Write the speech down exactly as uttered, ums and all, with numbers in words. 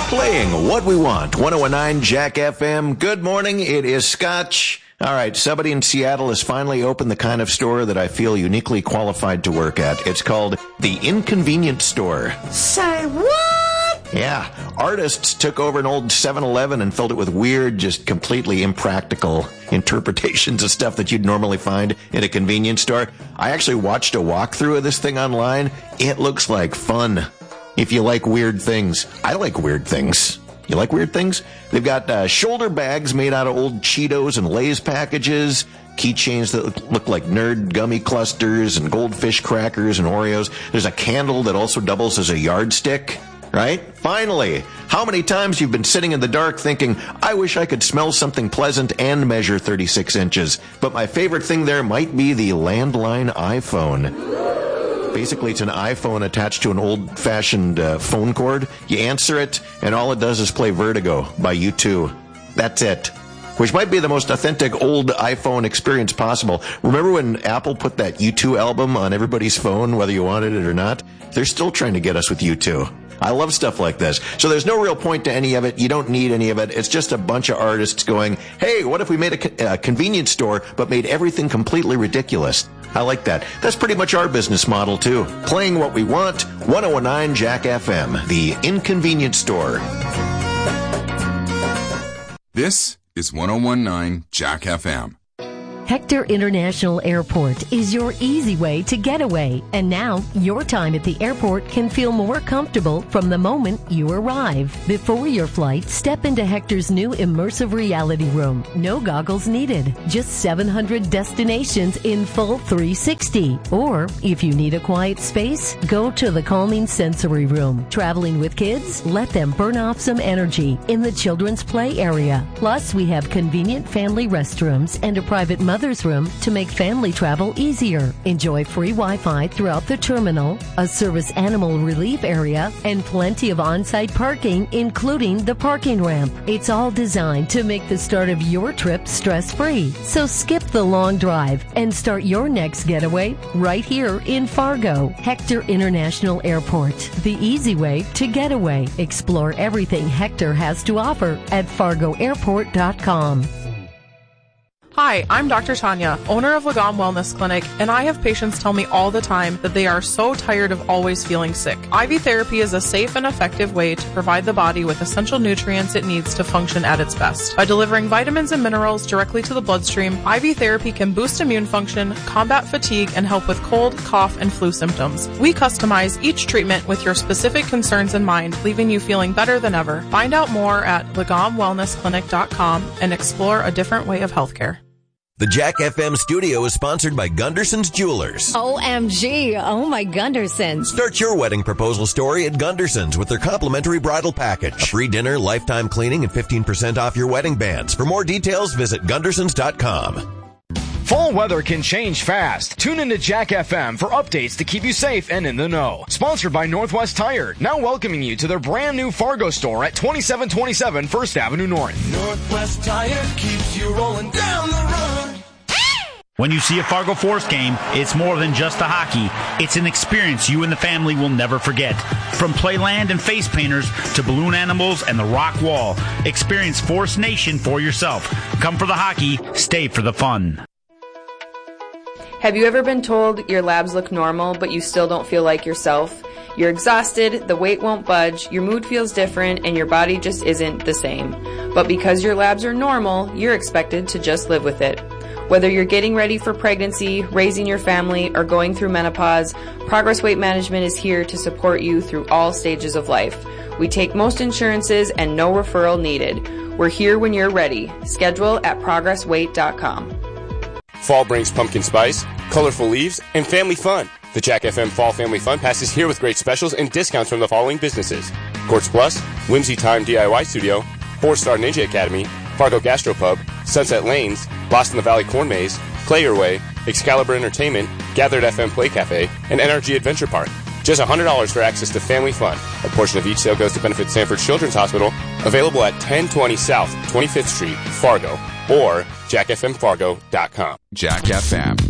Playing what we want. one oh nine Jack F M. Good morning. It is Scotch. All right. Somebody in Seattle has finally opened the kind of store that I feel uniquely qualified to work at. It's called The Inconvenience Store. Say what? Yeah. Artists took over an old seven eleven and filled it with weird, just completely impractical interpretations of stuff that you'd normally find in a convenience store. I actually watched a walkthrough of this thing online. It looks like fun. If you like weird things. I like weird things. You like weird things? They've got uh, shoulder bags made out of old Cheetos and Lay's packages, keychains that look, look like nerd gummy clusters and goldfish crackers and Oreos. There's a candle that also doubles as a yardstick, right? Finally, how many times you've been sitting in the dark thinking, I wish I could smell something pleasant and measure thirty-six inches. But my favorite thing there might be the landline iPhone. Basically, it's an iPhone attached to an old-fashioned uh, phone cord. You answer it, and all it does is play Vertigo by U two. That's it. Which might be the most authentic old iPhone experience possible. Remember when Apple put that U two album on everybody's phone, whether you wanted it or not? They're still trying to get us with U two. I love stuff like this. So there's no real point to any of it. You don't need any of it. It's just a bunch of artists going, hey, what if we made a, co- a convenience store but made everything completely ridiculous? I like that. That's pretty much our business model, too. Playing what we want, one oh nine Jack F M, The Inconvenience Store. This is one oh nine Jack F M. Hector International Airport is your easy way to get away. And now, your time at the airport can feel more comfortable from the moment you arrive. Before your flight, step into Hector's new immersive reality room. No goggles needed. Just seven hundred destinations in full three sixty. Or, if you need a quiet space, go to the calming sensory room. Traveling with kids? Let them burn off some energy in the children's play area. Plus, we have convenient family restrooms and a private mother Mother's room to make family travel easier. Enjoy free Wi-Fi throughout the terminal, a service animal relief area, and plenty of on-site parking, including the parking ramp. It's all designed to make the start of your trip stress-free. So skip the long drive and start your next getaway right here in Fargo. Hector International Airport, the easy way to get away. Explore everything Hector has to offer at fargo airport dot com. Hi, I'm Doctor Tanya, owner of Lagom Wellness Clinic, and I have patients tell me all the time that they are so tired of always feeling sick. I V therapy is a safe and effective way to provide the body with essential nutrients it needs to function at its best. By delivering vitamins and minerals directly to the bloodstream, I V therapy can boost immune function, combat fatigue, and help with cold, cough, and flu symptoms. We customize each treatment with your specific concerns in mind, leaving you feeling better than ever. Find out more at lagom wellness clinic dot com and explore a different way of healthcare. The Jack F M studio is sponsored by Gunderson's Jewelers. O M G. Oh, my Gundersons. Start your wedding proposal story at Gunderson's with their complimentary bridal package. A free dinner, lifetime cleaning, and fifteen percent off your wedding bands. For more details, visit gundersons dot com. Fall weather can change fast. Tune into Jack F M for updates to keep you safe and in the know. Sponsored by Northwest Tire, now welcoming you to their brand new Fargo store at twenty-seven twenty-seven First Avenue North. Northwest Tire keeps you rolling down the road. When you see a Fargo Force game, it's more than just the hockey. It's an experience you and the family will never forget. From playland and face painters to balloon animals and the rock wall, experience Force Nation for yourself. Come for the hockey, stay for the fun. Have you ever been told your labs look normal, but you still don't feel like yourself? You're exhausted, the weight won't budge, your mood feels different, and your body just isn't the same. But because your labs are normal, you're expected to just live with it. Whether you're getting ready for pregnancy, raising your family, or going through menopause, Progress Weight Management is here to support you through all stages of life. We take most insurances and no referral needed. We're here when you're ready. Schedule at progress weight dot com. Fall brings pumpkin spice, colorful leaves, and family fun. The Jack F M Fall Family Fun Pass is here with great specials and discounts from the following businesses: Quartz Plus, Whimsy Time D I Y Studio, Four Star Ninja Academy, Fargo Gastropub, Sunset Lanes, Lost in the Valley Corn Maze, Play Your Way, Excalibur Entertainment, Gathered F M Play Cafe, and N R G Adventure Park. Just one hundred dollars for access to family fun. A portion of each sale goes to benefit Sanford Children's Hospital, available at ten twenty South twenty-fifth Street, Fargo, or jack f m fargo dot com. Jack F M.